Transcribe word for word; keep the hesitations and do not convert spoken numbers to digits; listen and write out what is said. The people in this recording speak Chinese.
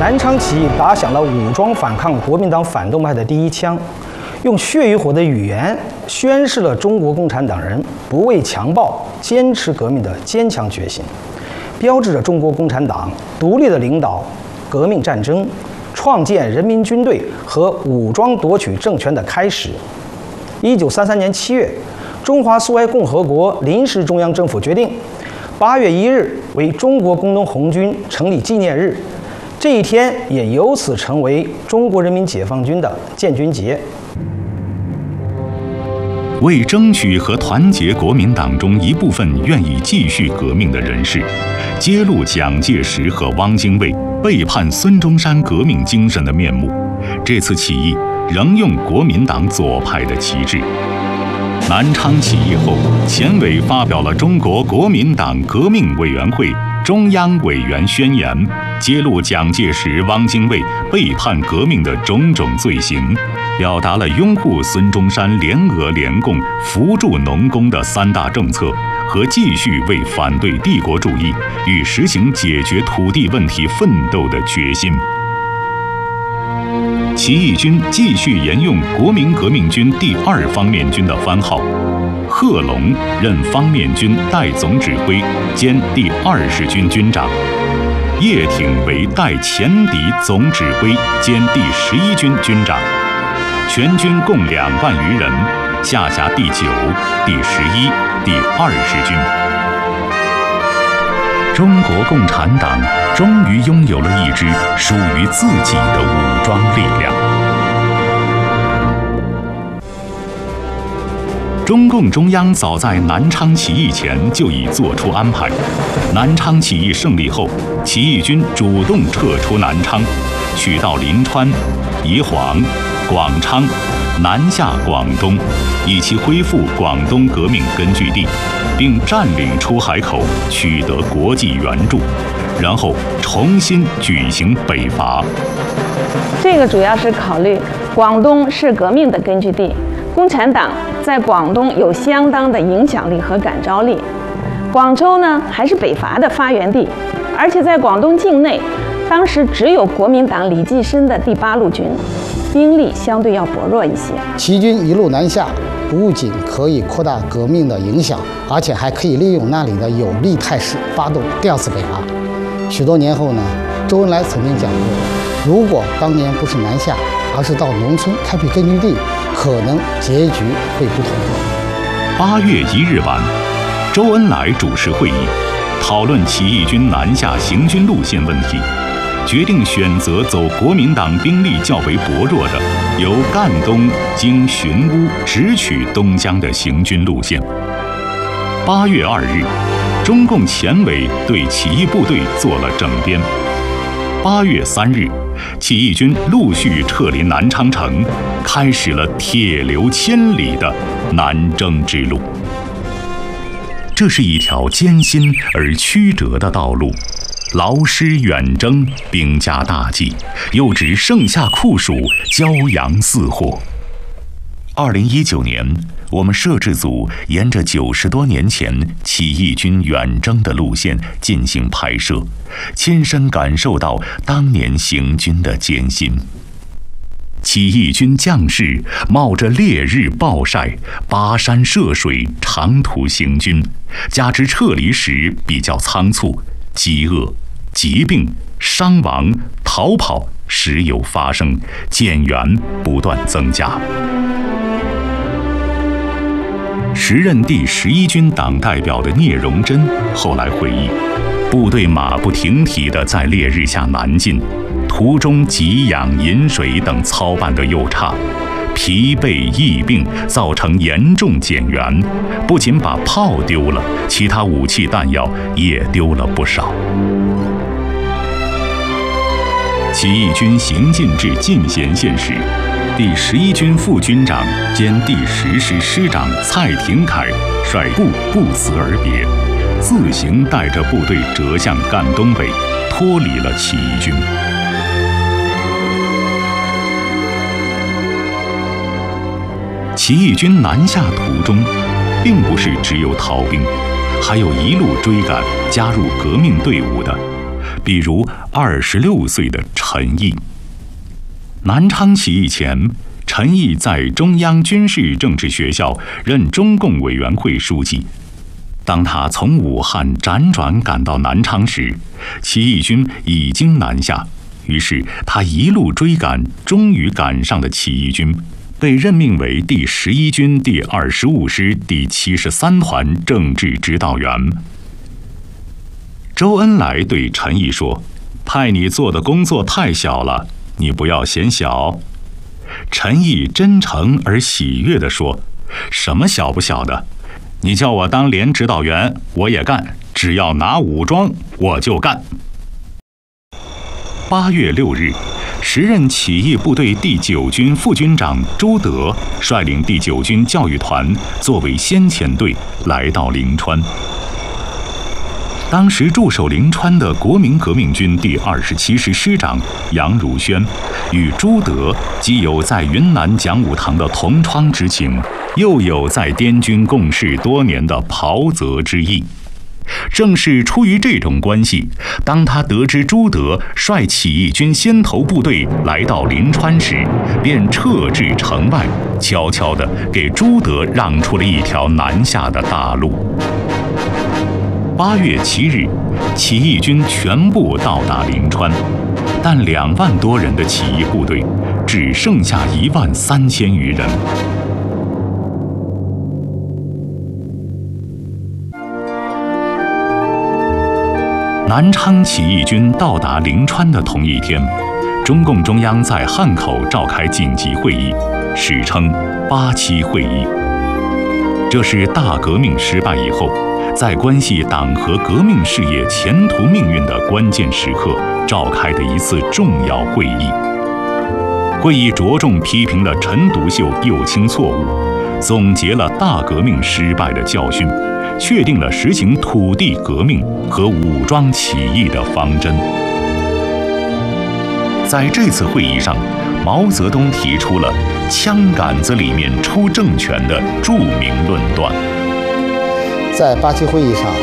南昌起义打响了武装反抗国民党反动派的第一枪，用血与火的语言宣示了中国共产党人不畏强暴、坚持革命的坚强决心，标志着中国共产党独立的领导革命战争、创建人民军队和武装夺取政权的开始。一九三三年七月，中华苏维埃共和国临时中央政府决定，八月一日为中国工农红军成立纪念日，这一天也由此成为中国人民解放军的建军节。 为争取和团结国民党中一部分愿意继续革命的人士，揭露蒋介石和汪精卫背叛孙中山革命精神的面目，这次起义仍用国民党左派的旗帜。南昌起义后，前委发表了中国国民党革命委员会中央委员宣言，揭露蒋介石、汪精卫背叛革命的种种罪行，表达了拥护孙中山联俄联共、扶助农工的三大政策和继续为反对帝国主义与实行解决土地问题奋斗的决心。起义军继续沿用国民革命军第二方面军的番号，贺龙任方面军代总指挥兼第二十军军长，叶挺为代前敌总指挥兼第十一军军长，全军共两万余人，下辖第九、第十一、第二十军。中国共产党终于拥有了一支属于自己的武装力量。中共中央早在南昌起义前就已做出安排。南昌起义胜利后，起义军主动撤出南昌，取道临川、宜黄、广昌，南下广东，以期恢复广东革命根据地，并占领出海口，取得国际援助，然后重新举行北伐。 这个主要是考虑广东是革命的根据地，共产党在广东有相当的影响力和感召力。广州呢，还是北伐的发源地，而且在广东境内，当时只有国民党李济深的第八路军，兵力相对要薄弱一些。 起义军一路南下，不仅可以扩大革命的影响，而且还可以利用那里的有利态势发动第二次北伐。许多年后呢，周恩来曾经讲过，如果当年不是南下，而是到农村开辟根据地，可能结局会不同。 八月一日晚，周恩来主持会议，讨论起义军南下行军路线问题，决定选择走国民党兵力较为薄弱的，由赣东经寻乌直取东江的行军路线。八月二日，中共前委对起义部队做了整编。八月三日，起义军陆续撤离南昌城，开始了铁流千里的南征之路。这是一条艰辛而曲折的道路，劳师远征，兵家大忌，又指盛夏酷暑，骄阳似火。二零一九年，我们摄制组沿着九十多年前起义军远征的路线进行拍摄，亲身感受到当年行军的艰辛。起义军将士冒着烈日暴晒，跋山涉水，长途行军，加之撤离时比较仓促，饥饿、疾病、伤亡、逃跑时有发生，减员不断增加。时任第十一军党代表的聂荣臻后来回忆，部队马不停蹄地在烈日下南进，途中给养、饮水等操办得又差，疲惫疫病造成严重减员，不仅把炮丢了，其他武器弹药也丢了不少。起义军行进至进贤县时，第十一军副军长兼第十师师长蔡廷锴率部不辞而别，自行带着部队折向赣东北，脱离了起义军。起义军南下途中，并不是只有逃兵，还有一路追赶加入革命队伍的， 比如二十六岁的陈毅。南昌起义前，陈毅在中央军事政治学校任中共委员会书记。当他从武汉辗转赶到南昌时，起义军已经南下，于是他一路追赶，终于赶上了起义军，被任命为第十一军第二十五师第七十三团政治指导员。周恩来对陈毅说：“派你做的工作太小了，你不要嫌小。”陈毅真诚而喜悦地说：“什么小不小的？你叫我当连指导员，我也干，只要拿武装，我就干。”八月六日，时任起义部队第九军副军长朱德率领第九军教育团作为先遣队来到临川。当时驻守临川的国民革命军第二十七师师长杨汝轩，与朱德既有在云南讲武堂的同窗之情，又有在滇军共事多年的袍泽之意。正是出于这种关系，当他得知朱德率起义军先头部队来到临川时，便撤至城外，悄悄地给朱德让出了一条南下的大路。八月七日，起义军全部到达临川，但两万多人的起义部队只剩下一万三千余人。南昌起义军到达临川的同一天，中共中央在汉口召开紧急会议，史称八七会议。这是大革命失败以后，在关系党和革命事业前途命运的关键时刻召开的一次重要会议。会议着重批评了陈独秀右倾错误，总结了大革命失败的教训，确定了实行土地革命和武装起义的方针。在这次会议上，毛泽东提出了“枪杆子里面出政权”的著名论断。 在八七会议上，